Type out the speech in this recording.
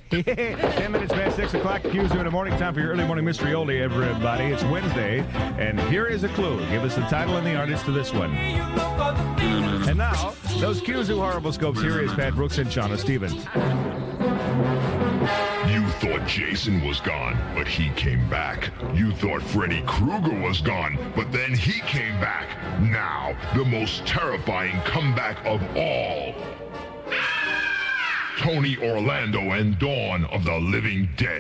10 minutes past 6 o'clock. Cues in the morning. Time for your early morning mystery oldie, everybody. It's Wednesday, and here is a clue. Give us the title and the artist to this one. And now, those Cues-oo horoscopes. Here is Pat Brooks and Shauna Stevens. You thought Jason was gone, but he came back. You thought Freddy Krueger was gone, but then he came back. Now, the most terrifying comeback of all. Tony Orlando and Dawn of the Living Dead.